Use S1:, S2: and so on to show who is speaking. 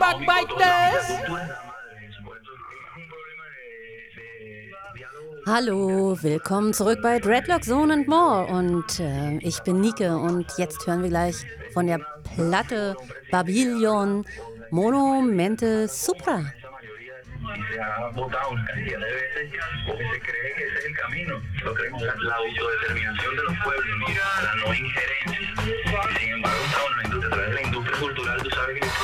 S1: Backbiters!
S2: Hallo, willkommen zurück bei Dreadlock Zone and More und ich bin Nike und jetzt hören wir gleich von der Platte Babylon Monumente Supra.
S3: Se ha votado una cantidad de veces porque se cree que ese es el camino. Lo creemos la autodeterminación de los pueblos, ¿no? La no injerencia. Sin embargo, estamos en la industria, a través de la industria cultural, tú sabes que